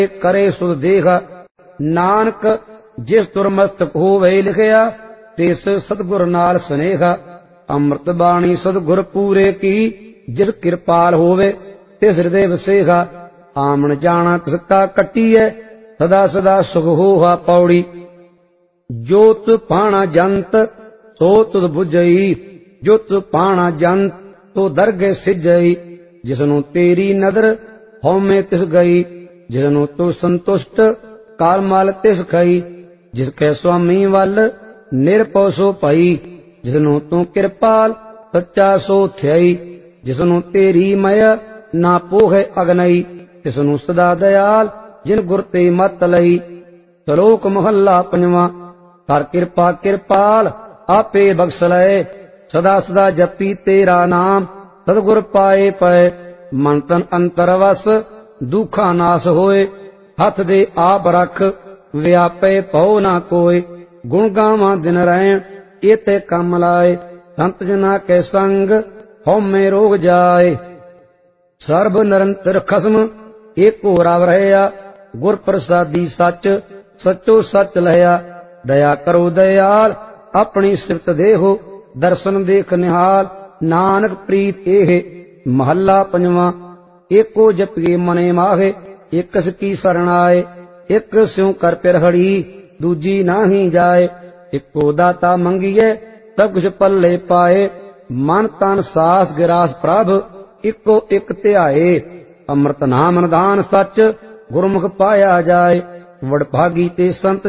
करे सुध देख। नानक जिस दुर्मस्तक होवे लिखिया, तिस सतगुर नाल स्नेह। अमृत बाणी सतगुर पूरे की, जिस कृपाल होवे तिस हृदय वसेगा। आमन जाना तिसका कटिए, सदा सदा सुख होहा पौड़ी। जो तु पाणा जंत सो तुद बुझई, जो तु पाणा जंत तो दरगे सिजई। जिसनु तेरी नदर हौमे तिस गई, जिसनु तू संतुष्ट काल माल तिस खई। जिसके स्वामी वल निरपौ सो पई, जिसनु तू कृपाल सच्चा सो थई। जिसनु तेरी मय ना पोहे अगनई, तिसनु सदा दयाल जिन गुर ते मत लई। श्लोक महला पंजवा। कर कृपा कृपाल आपे बख्श लय, सदा सदा जपी तेरा नाम सतगुर पाए पै। मन तन अंतर वस दुखा नाश होए, हथ दे आप रख व्यापे पौ ना कोय। गुण गावा दिन रैन एते कम लाए, संत जना के संग हौमे रोग जाए। सर्ब निरंतर खसम एको रव रहया, गुर प्रसादी सच सचो सच लहया। दया करो दयाल अपनी सिफत देहो, दर्शन देख निहाल नानक प्रीत एहे। महला पंजवा। एको जपिए मने माहे, एकस की शरण आए। एक स्यों कर पिरहड़ी, दूजी नाही जाए। एको दाता मंगिए सब कुछ पल्ले पाए, मन तन सास गिरास प्रभ इको एक ध्याए। अमृत नाम निधान सच गुरमुख पाया जाए, वडभागी ते संत